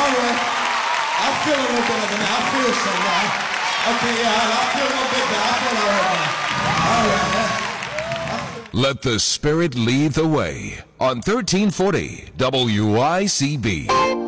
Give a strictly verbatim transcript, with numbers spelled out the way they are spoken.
All right. I feel a little better than that. I feel some now. Okay, yeah, I feel a little bit better. I feel all right now. All right. Yeah. Let the Spirit lead the way on thirteen forty W I C B.